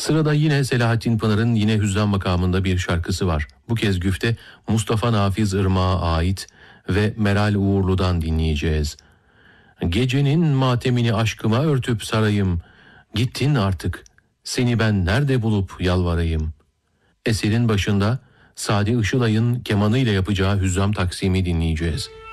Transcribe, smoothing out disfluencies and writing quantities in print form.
Sırada yine Selahattin Pınar'ın yine Hüzzam makamında bir şarkısı var. Bu kez güfte Mustafa Nafiz Irmak'a ait ve Meral Uğurlu'dan dinleyeceğiz. Gecenin matemini aşkıma örtüp sarayım, gittin artık, seni ben nerede bulup yalvarayım. Eserin başında Sadi Işılay'ın kemanıyla yapacağı Hüzzam taksimi dinleyeceğiz.